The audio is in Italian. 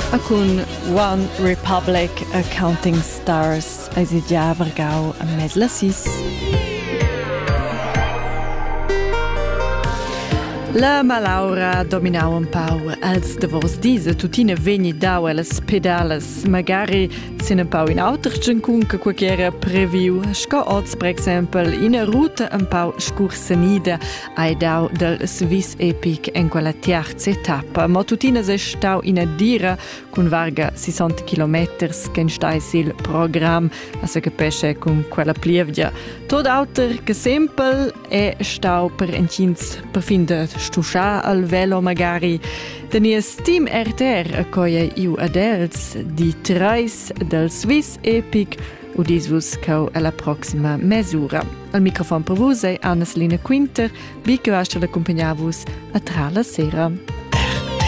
A cun One Republic a Counting Stars eis i già vargau a mes la 6. La malaura dominau un pau als davos disa tutina vegni dau elas pedales, magari sin un pau in autergencun che qualquiera previu, sco oz per exempel in a ruta un pau scursanida ai dau del Swiss Epic en quella terza etappa, ma tutina se stau in a dira cun varga 60 kilometers ken stai sil program, a se capesce cun quella plievgia. Tot auter che sempel e stau per encins per fin de stuscià al velo magari. Denies Team RTR accoia iu adels di treis del Swiss Epic u disvus cau alla proxima mesura. Al microfon per vus è Anna Selina Quinter, bi che vastra l'accompagnavus a tra la sera.